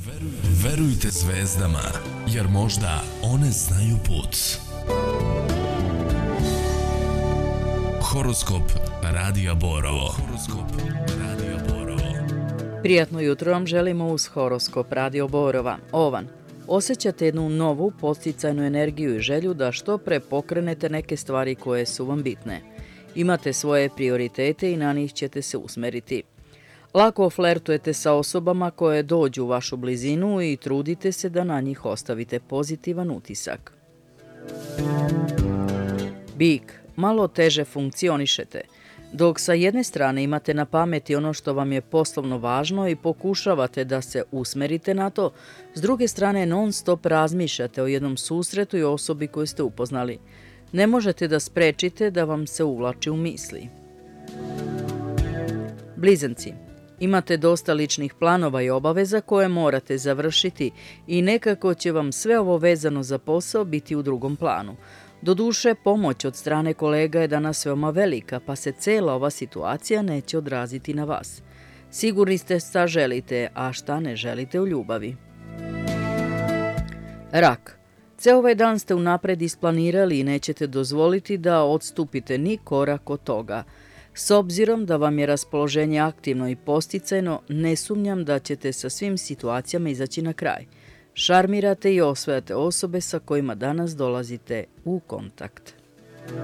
Verujte zvezdama, jer možda one znaju put. Horoskop Radija Borovo. Prijatno jutro vam želimo uz Horoskop Radio Borova. Ovan. Osjećate jednu novu podsticajnu energiju i želju da što pre pokrenete neke stvari koje su vam bitne. Imate svoje prioritete i na njih ćete se usmeriti. Lako flertujete sa osobama koje dođu u vašu blizinu i trudite se da na njih ostavite pozitivan utisak. Bik. Malo teže funkcionišete. Dok sa jedne strane imate na pameti ono što vam je poslovno važno i pokušavate da se usmerite na to, s druge strane non stop razmišljate o jednom susretu i osobi koju ste upoznali. Ne možete da sprečite da vam se uvlači u misli. Blizanci. Imate dosta ličnih planova i obaveza koje morate završiti i nekako će vam sve ovo vezano za posao biti u drugom planu. Doduše, pomoć od strane kolega je danas veoma velika, pa se cela ova situacija neće odraziti na vas. Sigurni ste šta želite, a šta ne želite u ljubavi. Rak. Ceo ovaj dan ste unapred isplanirali i nećete dozvoliti da odstupite ni korak od toga. S obzirom da vam je raspoloženje aktivno i podsticajno, ne sumnjam da ćete sa svim situacijama izaći na kraj. Šarmirate i osvajate osobe sa kojima danas dolazite u kontakt.